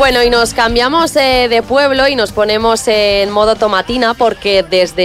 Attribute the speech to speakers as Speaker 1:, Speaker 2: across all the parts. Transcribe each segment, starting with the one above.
Speaker 1: Bueno, y nos cambiamos de pueblo y nos ponemos en modo tomatina porque desde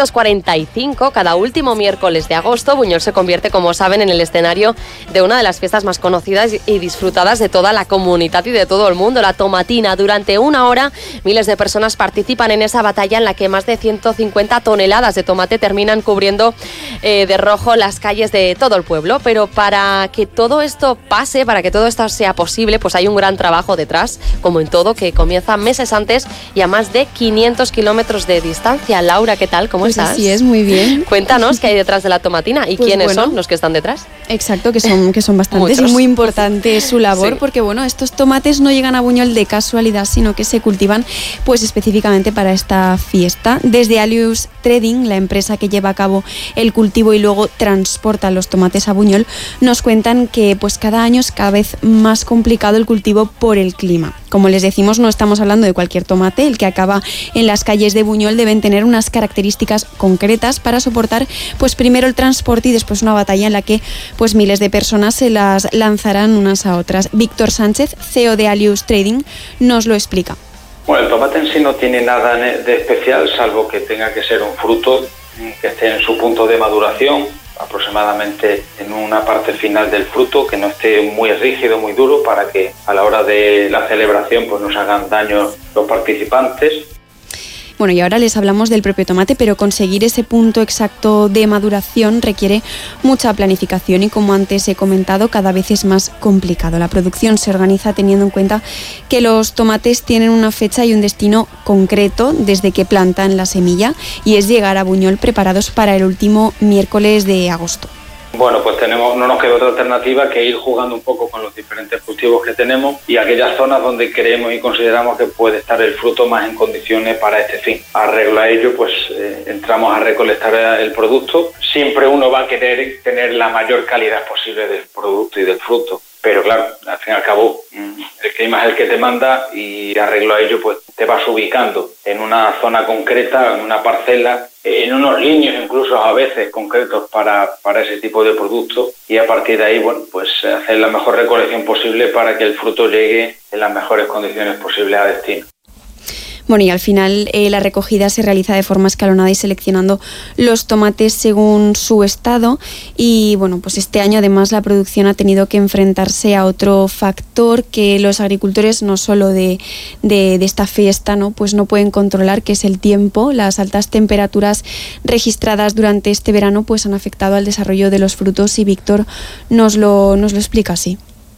Speaker 1: 1945, cada último miércoles de agosto, Buñol se convierte, como saben, en el escenario de una de las fiestas más conocidas y disfrutadas de toda la comunidad y de todo el mundo, la tomatina. Durante una hora, miles de personas participan en esa batalla en la que más de 150 toneladas de tomate terminan cubriendo de rojo las calles de todo el pueblo. Pero para que todo esto pase, para que todo esto sea posible, pues hay un gran trabajo detrás, como en todo, que comienza meses antes y a más de 500 kilómetros de distancia. Laura, ¿qué tal? ¿Cómo estás?
Speaker 2: Así es, muy bien.
Speaker 1: Cuéntanos qué hay detrás de la tomatina y
Speaker 2: pues
Speaker 1: quiénes son los que están detrás.
Speaker 2: Exacto, que son bastantes.
Speaker 1: Muchos.
Speaker 2: Y muy importante su labor,
Speaker 1: Sí.
Speaker 2: porque estos tomates no llegan a Buñol de casualidad, sino que se cultivan pues específicamente para esta fiesta. Desde Alius Trading, la empresa que lleva a cabo el cultivo y luego transporta los tomates a Buñol, nos cuentan que pues cada año es cada vez más complicado el cultivo por el clima. Como les decimos, no estamos hablando de cualquier tomate. El que acaba en las calles de Buñol deben tener unas características concretas para soportar pues primero el transporte y después una batalla en la que pues miles de personas se las lanzarán unas a otras. Víctor Sánchez, CEO de Alius Trading, nos lo explica.
Speaker 3: Bueno, el tomate en sí no tiene nada de especial, salvo que tenga que ser un fruto que esté en su punto de maduración, aproximadamente en una parte final del fruto, que no esté muy rígido, muy duro, para que a la hora de la celebración pues no se hagan daño los participantes.
Speaker 2: Bueno, y ahora les hablamos del propio tomate, pero conseguir ese punto exacto de maduración requiere mucha planificación y, como antes he comentado, cada vez es más complicado. La producción se organiza teniendo en cuenta que los tomates tienen una fecha y un destino concreto desde que plantan la semilla, y es llegar a Buñol preparados para el último miércoles de agosto.
Speaker 3: Bueno, pues no nos queda otra alternativa que ir jugando un poco con los diferentes cultivos que tenemos y aquellas zonas donde creemos y consideramos que puede estar el fruto más en condiciones para este fin. Arreglo a ello, pues entramos a recolectar el producto. Siempre uno va a querer tener la mayor calidad posible del producto y del fruto. Pero claro, al fin y al cabo, el clima es el que te manda, y arreglo a ello, pues te vas ubicando en una zona concreta, en una parcela, en unos líneas incluso a veces concretos para ese tipo de producto, y a partir de ahí, bueno, pues hacer la mejor recolección posible para que el fruto llegue en las mejores condiciones posibles a destino.
Speaker 2: Bueno, y al final la recogida se realiza de forma escalonada y seleccionando los tomates según su estado. Y bueno, pues este año además la producción ha tenido que enfrentarse a otro factor que los agricultores, no solo de esta fiesta, ¿no? Pues no pueden controlar, que es el tiempo. Las altas temperaturas registradas durante este verano pues han afectado al desarrollo de los frutos, y Víctor nos lo explica así.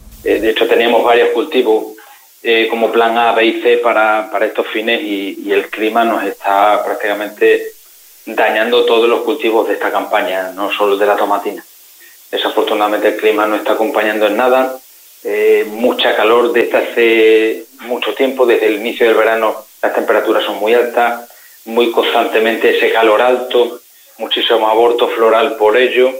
Speaker 3: De hecho, teníamos varios cultivos como plan A, B y C para estos fines, y el clima nos está prácticamente dañando todos los cultivos de esta campaña, no solo de la tomatina. Desafortunadamente el clima no está acompañando en nada, mucha calor desde hace mucho tiempo, desde el inicio del verano las temperaturas son muy altas, muy constantemente ese calor alto, muchísimo aborto floral por ello.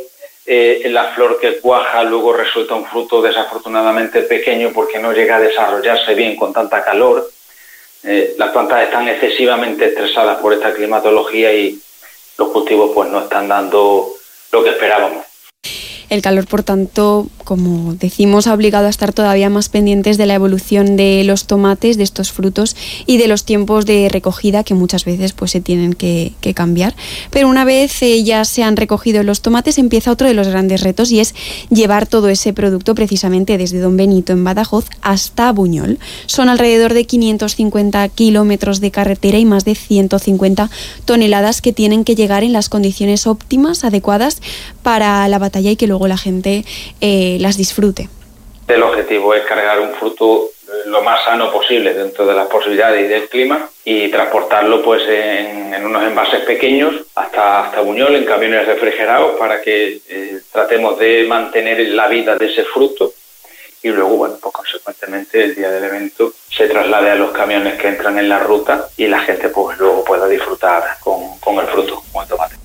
Speaker 3: La flor que cuaja luego resulta un fruto desafortunadamente pequeño porque no llega a desarrollarse bien con tanta calor. Las plantas están excesivamente estresadas por esta climatología y los cultivos pues no están dando lo que esperábamos.
Speaker 2: El calor, por tanto, como decimos, ha obligado a estar todavía más pendientes de la evolución de los tomates, de estos frutos, y de los tiempos de recogida, que muchas veces pues se tienen que cambiar. Pero una vez ya se han recogido los tomates, empieza otro de los grandes retos, y es llevar todo ese producto precisamente desde Don Benito, en Badajoz, hasta Buñol. Son alrededor de 550 kilómetros de carretera y más de 150 toneladas que tienen que llegar en las condiciones óptimas, adecuadas para la batalla, y que luego la gente las disfrute.
Speaker 3: El objetivo es cargar un fruto lo más sano posible dentro de las posibilidades y del clima, y transportarlo pues en unos envases pequeños hasta Buñol en camiones refrigerados para que tratemos de mantener la vida de ese fruto, y luego, bueno, pues consecuentemente el día del evento se traslade a los camiones que entran en la ruta y la gente pues luego pueda disfrutar con el fruto, con el tomate.
Speaker 2: Y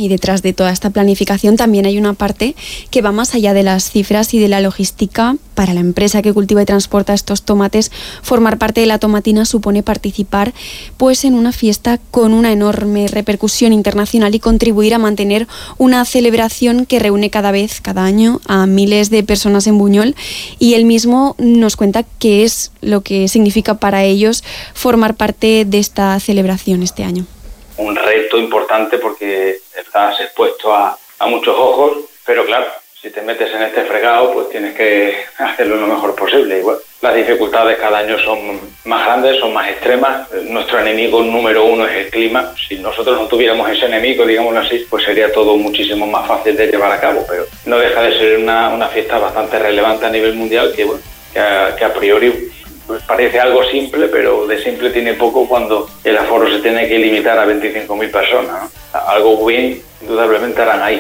Speaker 2: Y detrás de toda esta planificación también hay una parte que va más allá de las cifras y de la logística. Para la empresa que cultiva y transporta estos tomates, formar parte de la tomatina supone participar pues en una fiesta con una enorme repercusión internacional y contribuir a mantener una celebración que reúne cada año a miles de personas en Buñol. Y él mismo nos cuenta qué es lo que significa para ellos formar parte de esta celebración este año.
Speaker 3: Un reto importante porque estás expuesto a muchos ojos, pero claro, si te metes en este fregado, pues tienes que hacerlo lo mejor posible. Igual, las dificultades cada año son más grandes, son más extremas. Nuestro enemigo número uno es el clima. Si nosotros no tuviéramos ese enemigo, digámoslo así, pues sería todo muchísimo más fácil de llevar a cabo. Pero no deja de ser una fiesta bastante relevante a nivel mundial que a priori pues parece algo simple, pero de simple tiene poco cuando el aforo se tiene que limitar a 25.000 personas, ¿no? Algo bien, indudablemente harán ahí.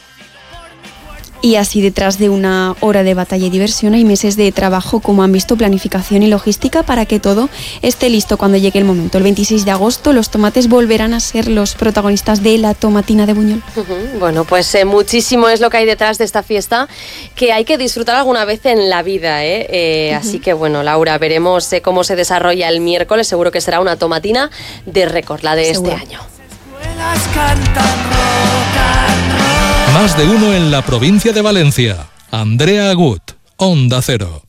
Speaker 2: Y así, detrás de una hora de batalla y diversión, hay meses de trabajo, como han visto, planificación y logística para que todo esté listo cuando llegue el momento. El 26 de agosto los tomates volverán a ser los protagonistas de la tomatina de Buñol.
Speaker 1: Bueno, pues muchísimo es lo que hay detrás de esta fiesta que hay que disfrutar alguna vez en la vida, Así que bueno, Laura, veremos cómo se desarrolla el miércoles. Seguro que será una tomatina de récord, la de este año.
Speaker 4: Más de uno en la provincia de Valencia. Andrea Agut, Onda Cero.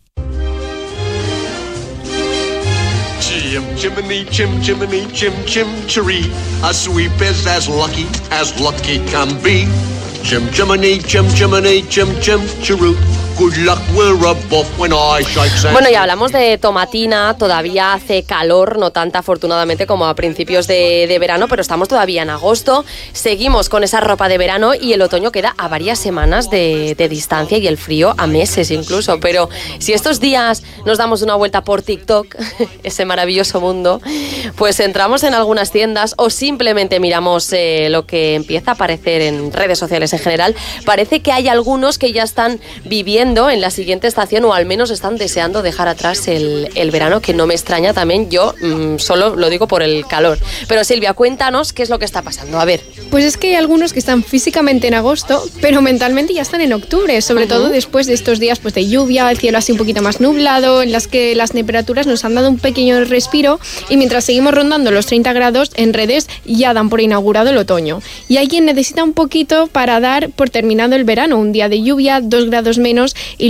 Speaker 5: Chim chimney, chim chimney, chim chim chiree. A sweep is as lucky can be. Chim chimney, chim chimney, chim chim chiroo. Good luck, we're above when I shake hands.
Speaker 1: Bueno, y hablamos de tomatina, todavía hace calor, no tanta afortunadamente como a principios de verano, pero estamos todavía en agosto, seguimos con esa ropa de verano y el otoño queda a varias semanas de distancia y el frío a meses incluso, pero si estos días nos damos una vuelta por TikTok, ese maravilloso mundo, pues entramos en algunas tiendas o simplemente miramos lo que empieza a aparecer en redes sociales en general, parece que hay algunos que ya están viviendo en la siguiente estación o al menos están deseando dejar atrás el verano, que no me extraña también, yo solo lo digo por el calor. Pero Silvia, cuéntanos qué es lo que está pasando, a ver.
Speaker 6: Pues es que hay algunos que están físicamente en agosto, pero mentalmente ya están en octubre, sobre todo después de estos días pues de lluvia, el cielo así un poquito más nublado, en las que las temperaturas nos han dado un pequeño respiro y mientras seguimos rondando los 30 grados, en redes ya dan por inaugurado el otoño. Y hay quien necesita un poquito para dar por terminado el verano, un día de lluvia, 2 grados menos y